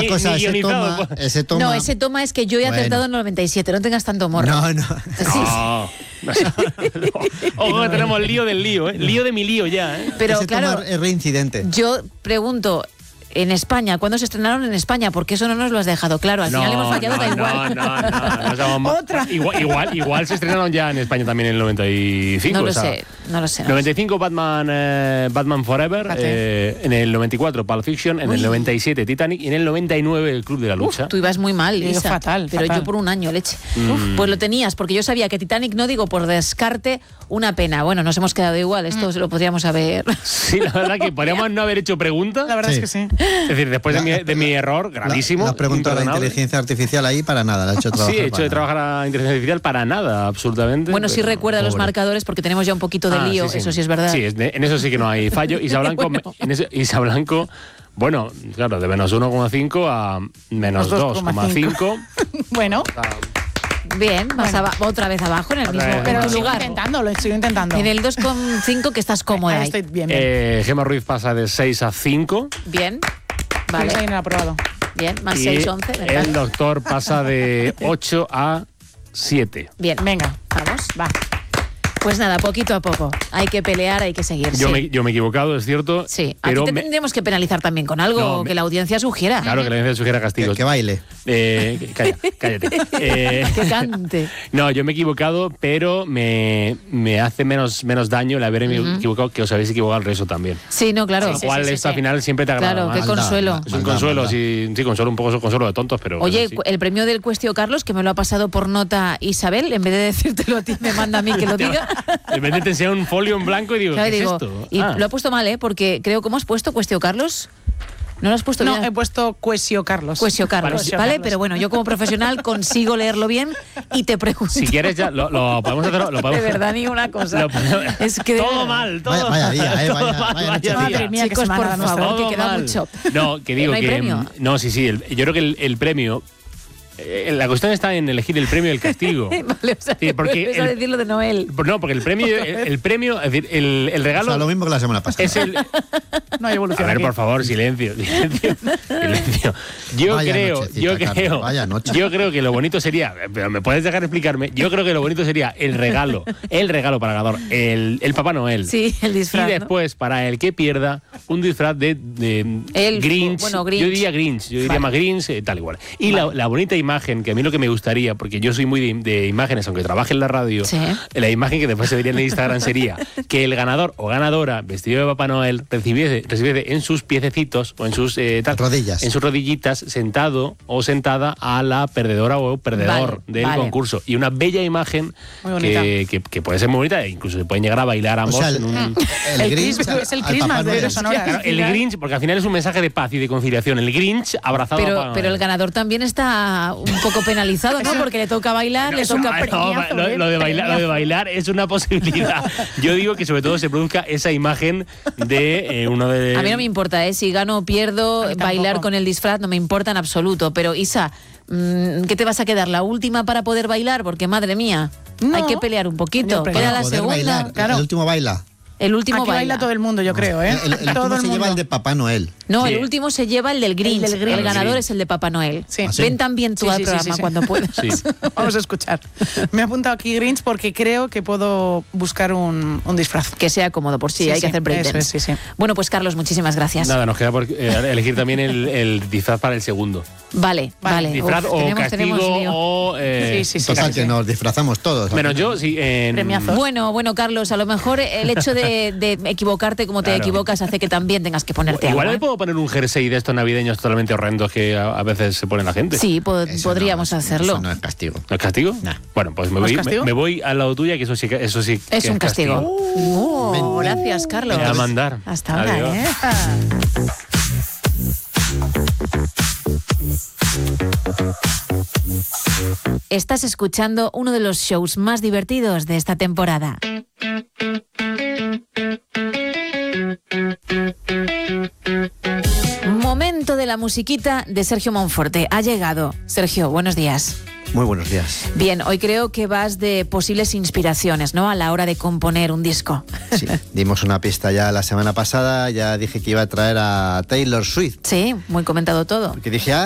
cosa, ni guionizado. ese toma... No, ese toma es que yo he acertado en el 97, no tengas tanto morro. No. Sí. Ojo que tenemos lío del lío, ¿eh? Lío de mi lío ya, ¿eh? Pero ese claro, toma es reincidente. yo pregunto, en España, ¿cuándo se estrenaron en España? Porque eso no nos lo has dejado claro. Al final hemos fallado, da igual. No, Otra. Igual se estrenaron ya en España también en el 95. No lo sé. 95 Batman Forever, en el 94 Pulp Fiction, en el 97 Titanic y en el 99 El Club de la Lucha. Tú ibas muy mal, Iba Isa. fatal, Pero fatal. yo por un año, leche. Pues lo tenías, porque yo sabía que Titanic, no digo por descarte, una pena. Bueno, nos hemos quedado igual, esto se lo podríamos haber... Sí, la verdad que podríamos no haber hecho pregunta. La verdad es que sí. Es decir, después de mi error gravísimo. La pregunta de la imperdonable. inteligencia artificial ahí para nada, la ha hecho trabajar. Sí, he hecho de trabajar a la inteligencia artificial para nada, absolutamente. Bueno, sí pero- recuerda los marcadores, porque tenemos ya un poquito de lío, eso sí es verdad. Sí, en eso sí que no hay fallo. Isa Blanco, Isa Blanco, bueno, claro, de menos 1,5 a menos 2,5. Bueno, Bien, otra vez abajo en el mismo pero lo lugar. sigo intentando. En el 2,5 que estás cómoda ahí. Estoy bien. Gemma Ruiz pasa de 6 a 5. Bien, Vale. vale. Alguien lo ha aprobado. Bien, más Y 6, 11. ¿verdad? el doctor pasa de 8 a 7. Bien, Venga, vamos. va. Pues nada, poquito a poco. Hay que pelear, hay que seguir. Yo sí. me he equivocado, es cierto. Sí, pero aquí te tendremos que penalizar también con algo No, que la audiencia sugiera. Claro que la audiencia sugiera castigos. Que baile. Cállate. Que cante. No, yo me he equivocado, pero me hace menos daño el haberme equivocado que os habéis equivocado al resto también. Sí, no, claro. Con lo cual, esto al final siempre te agrada Claro, más. qué consuelo. Es un consuelo, sí, consuelo, un poco consuelo de tontos, pero... Oye, sí. el premio del Cuestio Carlos, que me lo ha pasado por nota Isabel, en vez de decírtelo a ti, me manda a mí que lo diga. En vez de te enseñar un folio en blanco y digo, Claro, ¿qué digo, es esto? y lo ha puesto mal, porque creo, ¿cómo has puesto Cuestio Carlos? ¿No lo has puesto No, bien? he puesto Cuesio Carlos. Cuestio Carlos, Cuesio ¿vale? Carlos. Pero bueno, yo como profesional consigo leerlo bien y te pregunto. Si quieres ya, lo podemos hacer... Lo podemos, De verdad, ni una cosa. Es que de todo verdad. mal, todo Vaya día, todo vaya mal, noche día. Madre mía, qué Chicos, por semana nuestra. favor, que Todo queda mal. mucho. No, que digo ¿No hay que... premio? No, sí, yo creo que el premio... la cuestión está en elegir el premio y el castigo. Vale, o sea, Sí, porque vuelves a decirlo de Noel. No, porque el premio, es decir, el O regalo sea, lo mismo que la semana pasada. es el... No hay A evolución ver, aquí. por favor, silencio. Yo Vaya creo, nochecita, Carlos, vaya noche. yo creo que lo bonito sería, pero me puedes dejar explicarme, yo creo que lo bonito sería el regalo para el ganador, el Papá Noel. Sí, el disfraz, Y ¿no? después, para el que pierda, un disfraz de Elfo, Grinch. bueno, Grinch. Yo diría Grinch, más Grinch, tal igual. Y la bonita imagen, que a mí lo que me gustaría, porque yo soy muy de imágenes, aunque trabaje en la radio, Sí. la imagen que después se vería en el Instagram sería que el ganador o ganadora vestido de Papá Noel recibiese en sus piececitos o en sus rodillas, en sus rodillitas, sentado o sentada a la perdedora o perdedor del concurso. Y una bella imagen que puede ser muy bonita, e incluso se pueden llegar a bailar ambos. O sea, el Grinch es el Christmas de los sonoras. Claro, el Grinch, porque al final es un mensaje de paz y de conciliación. El Grinch abrazado a Papá Noel. Pero el ganador también está un poco penalizado, ¿no? Porque le toca bailar, le toca peñazo. Lo de bailar es una posibilidad. Yo digo que sobre todo se produzca esa imagen de uno de... A mí no me importa, si gano o pierdo, bailar con el disfraz no me importa en absoluto. Pero Isa, ¿qué te vas a quedar? ¿La última para poder bailar? Porque madre mía, hay que pelear un poquito. Queda la segunda. Bailar, claro. El último baila. El último Aquí baila todo el mundo, yo creo, ¿eh? El último se lleva el de Papá Noel. No, el último se lleva el del Grinch. El ganador es el de Papá Noel. Sí. Ven también tú al programa cuando puedas. Sí. Vamos a escuchar. Me he apuntado aquí Grinch porque creo que puedo buscar un disfraz. Que sea cómodo, por si hay que hacer breakdance. Sí. Bueno, pues Carlos, muchísimas gracias. Nada, nos queda por elegir también el disfraz para el segundo. Vale. Disfraz o castigo o... Total, que nos disfrazamos todos. Menos yo, sí. Bueno, Carlos, a lo mejor el hecho de equivocarte como te equivocas hace que también tengas que ponerte Igual algo. le puedo poner un jersey de estos navideños totalmente horrendos que a veces se pone la gente. Sí, podríamos hacerlo. Eso no es castigo. ¿No es castigo? Nah. Bueno, pues ¿No me voy al lado tuya, que eso sí es un castigo. Gracias, Carlos. Voy a mandar. Hasta ahora, Adiós. Estás escuchando uno de los shows más divertidos de esta temporada. Momento de la musiquita de Sergio Monforte. Ha llegado. Sergio, buenos días. Muy buenos días. Bien, hoy creo que vas de posibles inspiraciones, ¿no? A la hora de componer un disco. Sí, dimos una pista ya la semana pasada, ya dije que iba a traer a Taylor Swift. Sí, muy comentado todo. Porque dije,